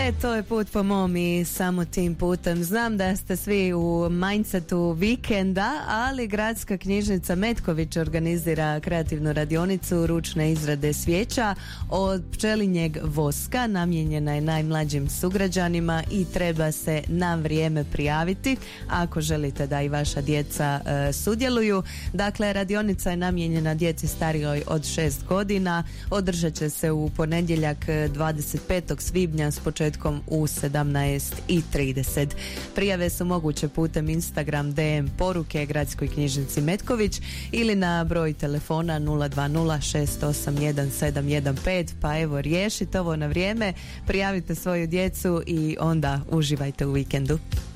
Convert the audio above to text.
To je put po mom i samo tim putem. Znam da ste svi u mindsetu vikenda, ali Gradska knjižnica Metković organizira kreativnu radionicu ručne izrade svijeća od pčelinjeg voska. Namijenjena je najmlađim sugrađanima i treba se na vrijeme prijaviti ako želite da i vaša djeca sudjeluju. Dakle, radionica je namijenjena djeci starijoj od 6 godina. Održat će se u ponedjeljak 25. svibnja s početkom u 17:30. Prijave su moguće putem Instagram DM poruke Gradskoj knjižnici Metković ili na broj telefona 020 681 715. Pa evo, riješite ovo na vrijeme, prijavite svoju djecu i onda uživajte u vikendu.